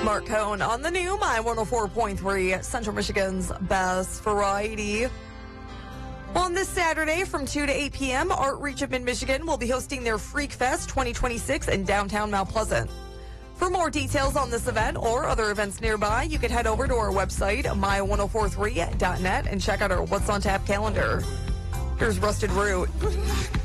Mark Cohn on the new My 104.3, Central Michigan's best variety. On this Saturday from 2 to 8 p.m., Art Reach of Mid-Michigan will be hosting their Freak Fest 2026 in downtown Mount Pleasant. For more details on this event or other events nearby, you can head over to our website, my1043.net, and check out our What's on Tap calendar. Here's Rusted Root.